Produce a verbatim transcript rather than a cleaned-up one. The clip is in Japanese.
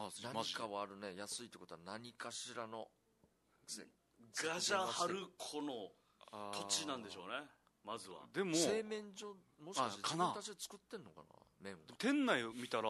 あ何かはあるね。安いってことは何かしらのガジャハルコの土地なんでしょうね。まずはでも製麺所もしかして自分たちで作ってんのかな、麺を。 店内を見たら